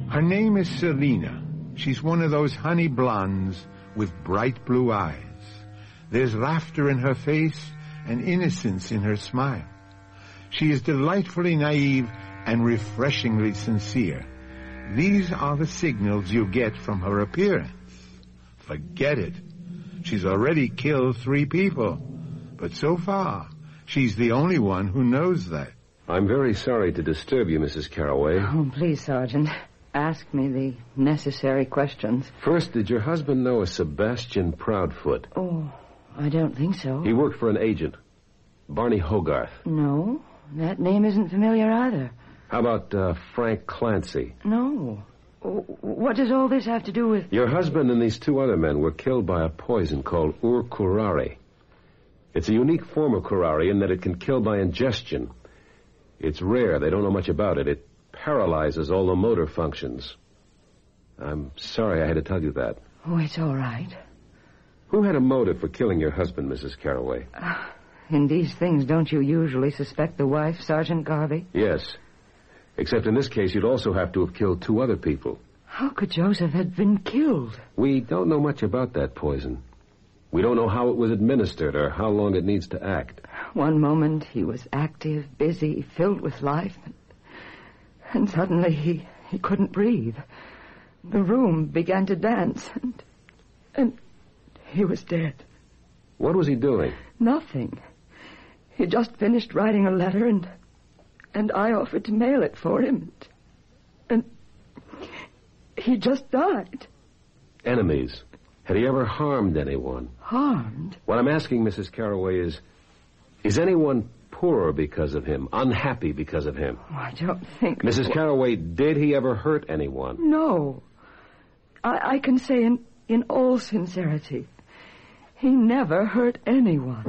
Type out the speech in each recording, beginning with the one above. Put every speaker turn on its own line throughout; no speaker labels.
Her name is Selina. She's one of those honey blondes with bright blue eyes. There's laughter in her face and innocence in her smile. She is delightfully naive and refreshingly sincere. These are the signals you get from her appearance. Forget it. She's already killed 3 people. But so far, she's the only one who knows that.
I'm very sorry to disturb you, Mrs. Carraway.
Oh, please, Sergeant. Ask me the necessary questions.
First, did your husband know a Sebastian Proudfoot?
Oh, I don't think so.
He worked for an agent, Barney Hogarth.
No, that name isn't familiar either.
How about Frank Clancy?
No. What does all this have to do with...
Your husband and these 2 other men were killed by a poison called Ur-Curare. It's a unique form of curare in that it can kill by ingestion. It's rare. They don't know much about it. It paralyzes all the motor functions. I'm sorry I had to tell you that.
Oh, it's all right.
Who had a motive for killing your husband, Mrs. Carraway?
In these things, don't you usually suspect the wife, Sergeant Garvey?
Yes. Except in this case, you'd also have to have killed 2 other people.
How could Joseph have been killed?
We don't know much about that poison. We don't know how it was administered or how long it needs to act.
One moment he was active, busy, filled with life. And suddenly he couldn't breathe. The room began to dance, and he was dead.
What was he doing?
Nothing. He just finished writing a letter, and I offered to mail it for him. And he just died.
Enemies. Had he ever harmed anyone?
Harmed?
What I'm asking, Mrs. Carraway, is anyone poorer because of him, unhappy because of him?
Oh, I don't think...
Mrs. Carraway, did he ever hurt anyone?
No. I can say in all sincerity, he never hurt anyone.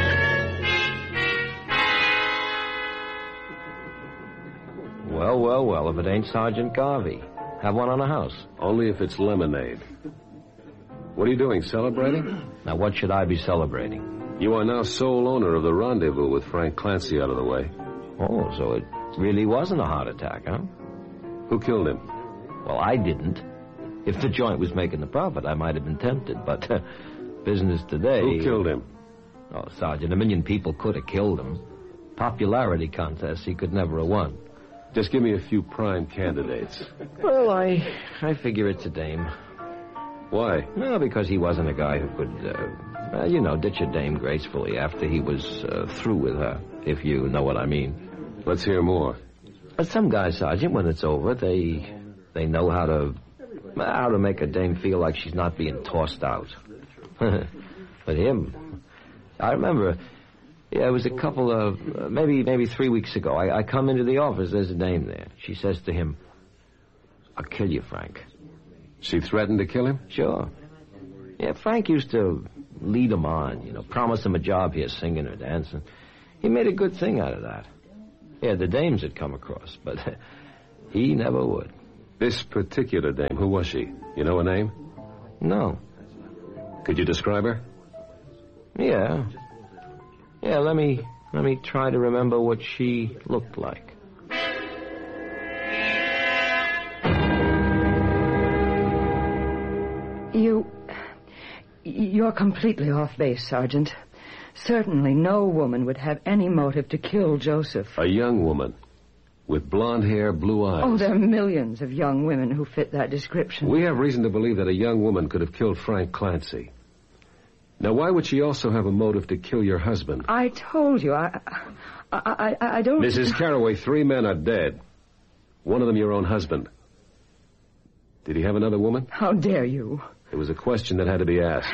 Well, if it ain't Sergeant Garvey. Have one on the house.
Only if it's lemonade. What are you doing, celebrating?
Now, what should I be celebrating?
You are now sole owner of the rendezvous with Frank Clancy out of the way.
Oh, so it really wasn't a heart attack, huh?
Who killed him?
Well, I didn't. If the joint was making the profit, I might have been tempted, but business today...
Who killed him?
Oh, Sergeant, 1 million people could have killed him. Popularity contests he could never have won.
Just give me a few prime candidates.
Well, I figure it's a dame.
Why?
Well, because he wasn't a guy who could, ditch a dame gracefully after he was through with her, if you know what I mean.
Let's hear more.
But some guys, Sergeant, when it's over, they know how to make a dame feel like she's not being tossed out. But him, I remember, it was a couple of, maybe 3 weeks ago, I come into the office, there's a dame there. She says to him, "I'll kill you, Frank."
She threatened to kill him?
Sure. Yeah, Frank used to lead him on, promise him a job here singing or dancing. He made a good thing out of that. Yeah, the dames had come across, but he never would.
This particular dame, who was she? You know her name?
No.
Could you describe her?
Yeah. Yeah, let me try to remember what she looked like.
You're completely off base, Sergeant. Certainly no woman would have any motive to kill Joseph.
A young woman with blonde hair, blue eyes.
Oh, there are millions of young women who fit that description.
We have reason to believe that a young woman could have killed Frank Clancy. Now, why would she also have a motive to kill your husband?
I told you, I don't...
Mrs. Carraway, 3 men are dead. One of them your own husband. Did he have another woman?
How dare you?
It was a question that had to be asked.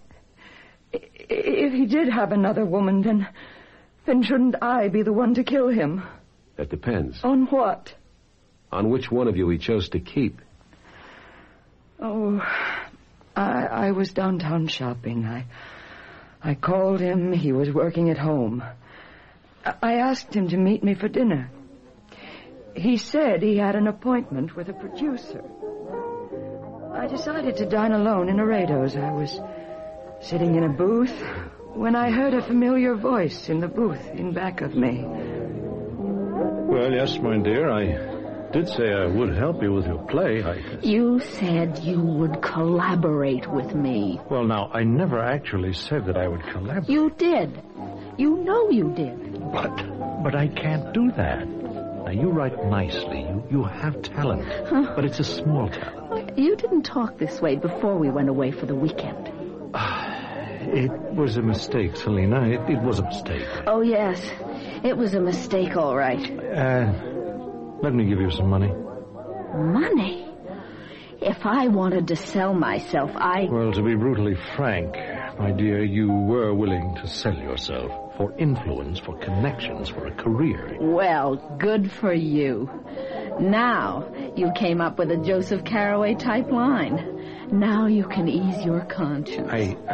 If he did have another woman, then shouldn't I be the one to kill him?
That depends.
On what?
On which one of you he chose to keep.
Oh, I was downtown shopping. I called him. He was working at home. I asked him to meet me for dinner. He said he had an appointment with a producer. I decided to dine alone in Laredo's. I was sitting in a booth when I heard a familiar voice in the booth in back of me.
Well, yes, my dear, did say I would help you with your play.
You said you would collaborate with me.
Well, now, I never actually said that I would collaborate.
You did. You know you did.
But I can't do that. Now, you write nicely. You have talent. But it's a small talent.
You didn't talk this way before we went away for the weekend.
It was a mistake, Selina. It was a mistake.
Oh, yes. It was a mistake, all right.
Let me give you some money.
Money? If I wanted to sell myself,
Well, to be brutally frank, my dear, you were willing to sell yourself for influence, for connections, for a career.
Well, good for you. Now you came up with a Joseph Carraway type line. Now you can ease your conscience.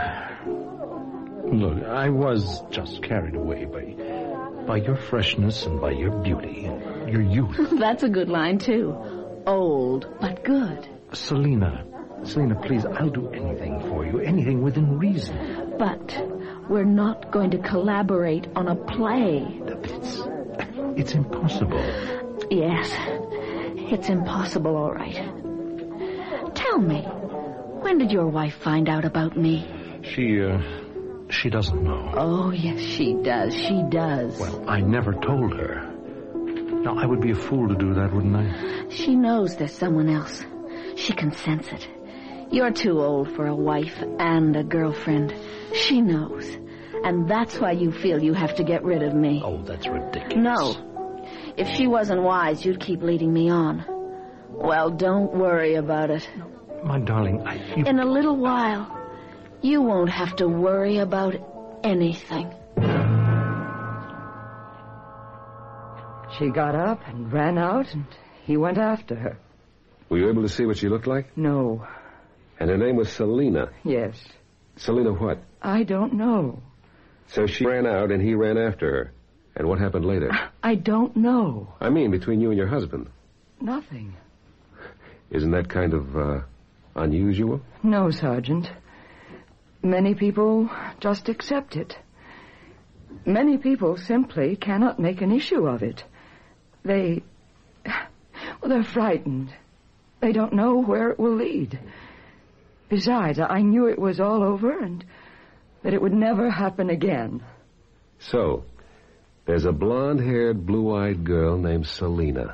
Look, I was just carried away by your freshness and by your beauty and your youth.
That's a good line, too. Old, but good.
Selina, please, I'll do anything for you, anything within reason.
But we're not going to collaborate on a play.
It's impossible.
Yes, it's impossible, all right. Tell me, when did your wife find out about me?
She doesn't know.
Oh, yes, she does. She does.
Well, I never told her. Now, I would be a fool to do that, wouldn't I?
She knows there's someone else. She can sense it. You're too old for a wife and a girlfriend. She knows. And that's why you feel you have to get rid of me.
Oh, that's ridiculous.
No. If she wasn't wise, you'd keep leading me on. Well, don't worry about it.
My darling,
In a little while, you won't have to worry about anything.
She got up and ran out, and he went after her.
Were you able to see what she looked like?
No.
And her name was Selina.
Yes.
Selina what?
I don't know.
So she ran out and he ran after her. And what happened later?
I don't know.
I mean, between you and your husband.
Nothing.
Isn't that kind of, unusual?
No, Sergeant. Many people just accept it. Many people simply cannot make an issue of it. They're frightened. They don't know where it will lead. Besides, I knew it was all over and that it would never happen again.
So, there's a blonde-haired, blue-eyed girl named Selina.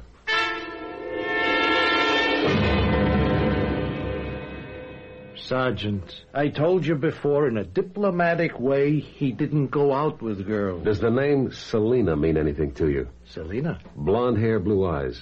Sergeant, I told you before, in a diplomatic way, he didn't go out with girls.
Does the name Selina mean anything to you?
Selina?
Blonde hair, blue eyes.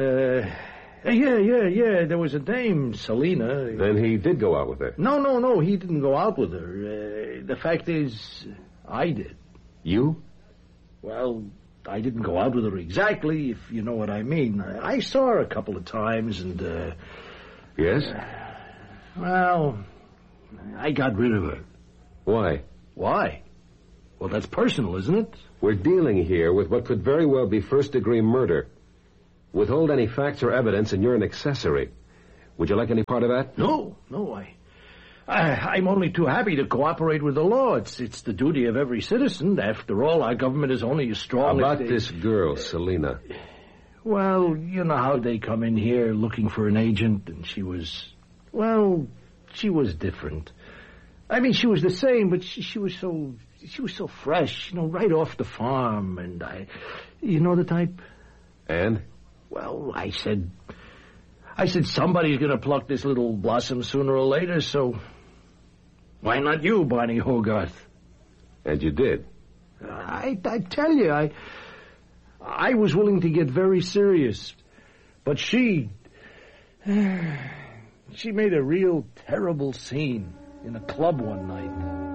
Yeah. There was a dame, Selina.
Then he did go out with her.
No. He didn't go out with her. The fact is, I did.
You?
Well, I didn't go out with her exactly, if you know what I mean. I saw her a couple of times, and,
Yes?
Well, I got rid of her.
Why?
Why? Well, that's personal, isn't it?
We're dealing here with what could very well be first-degree murder. Withhold any facts or evidence, and you're an accessory. Would you like any part of that?
No. I'm only too happy to cooperate with the law. It's the duty of every citizen. After all, our government is only as strong
About
as
this girl, Selina.
Well, you know how they come in here looking for an agent, and she was different. I mean, she was the same, but she was so fresh, right off the farm, and you know the type?
And?
Well, I said somebody's gonna pluck this little blossom sooner or later, so why not you, Barney Hogarth?
And you did?
I tell you, I was willing to get very serious, but she made a real terrible scene in a club one night.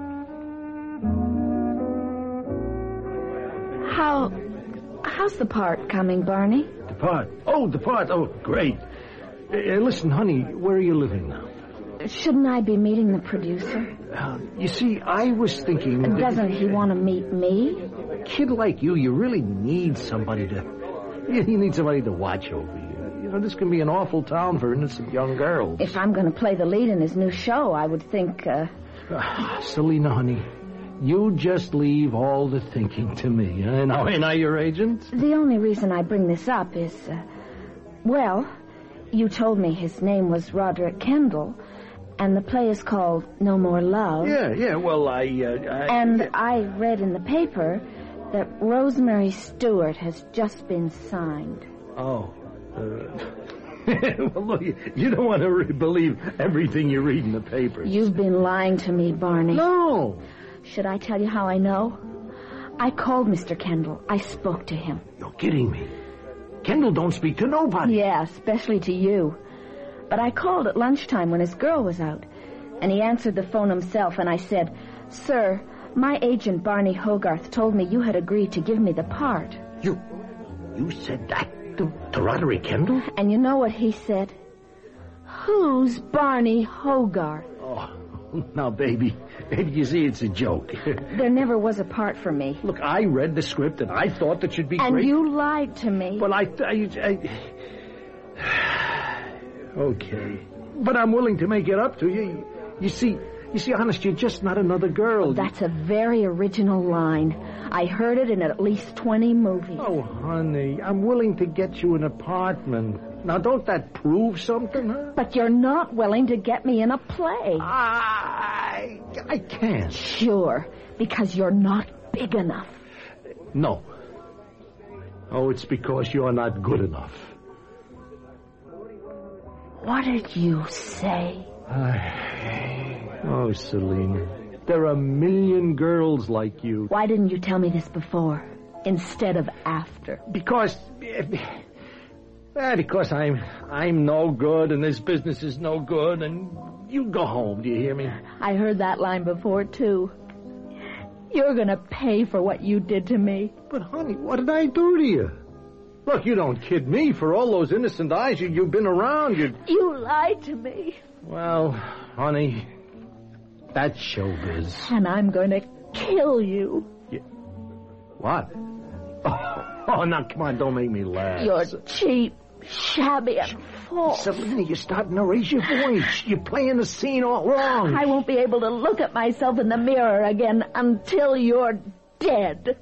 How's the part coming, Barney?
The part? Oh, great. Listen, honey, where are you living now?
Shouldn't I be meeting the producer?
You see, I was thinking...
Doesn't he want to meet me?
A kid like you really need somebody to... You need somebody to watch over you. You know, this can be an awful town for innocent young girls.
If I'm going to play the lead in his new show, I would think...
Selina, honey, you just leave all the thinking to me. Now, ain't I your agent?
The only reason I bring this up is... Well, you told me his name was Roderick Kendall, and the play is called No More Love.
Yeah, well,
And I read in the paper that Rosemary Stewart has just been signed.
Oh. Well, look, you don't want to believe everything you read in the papers.
You've been lying to me, Barney.
No.
Should I tell you how I know? I called Mr. Kendall. I spoke to him.
You're kidding me. Kendall don't speak to nobody.
Yeah, especially to you. But I called at lunchtime when his girl was out, and he answered the phone himself, and I said, "Sir, my agent Barney Hogarth told me you had agreed to give me the part."
You said that to Roderick Kendall?
And you know what he said? "Who's Barney Hogarth?"
Oh, now, baby, you see, it's a joke.
There never was a part for me.
Look, I read the script, and I thought that you'd be
And
great.
you lied to me.
Well, I... Okay. But I'm willing to make it up to you. You see, honest, you're just not another girl.
That's a very original line. I heard it in at least 20 movies.
Oh, honey, I'm willing to get you an apartment. Now, don't that prove something, huh?
But you're not willing to get me in a play.
I can't.
Sure, because you're not big enough.
No. Oh, it's because you're not good enough.
What did you say?
Oh, Selena, there are a million girls like you.
Why didn't you tell me this before, instead of after?
Because I'm no good, and this business is no good, and you go home, do you hear me?
I heard that line before, too. You're gonna pay for what you did to me.
But, honey, what did I do to you? Look, you don't kid me. For all those innocent eyes you've been around,
You lied to me.
Well, honey, that's showbiz.
And I'm going to kill you.
What? Oh, now, come on, don't make me laugh.
You're cheap, shabby, and false.
Selena, you're starting to raise your voice. You're playing the scene all wrong.
I won't be able to look at myself in the mirror again until you're dead.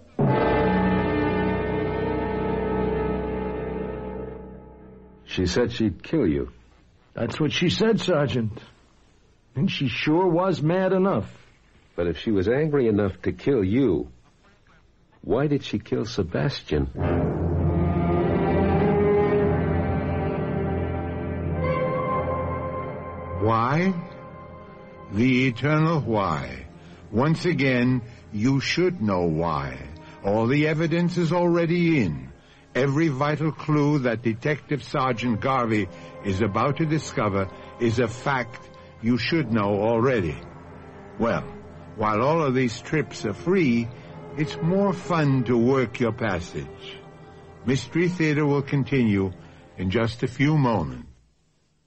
She said she'd kill you.
That's what she said, Sergeant. And she sure was mad enough.
But if she was angry enough to kill you, why did she kill Sebastian?
Why? The eternal why. Once again, you should know why. All the evidence is already in. Every vital clue that Detective Sergeant Garvey is about to discover is a fact you should know already. Well, while all of these trips are free, it's more fun to work your passage. Mystery Theater will continue in just a few moments.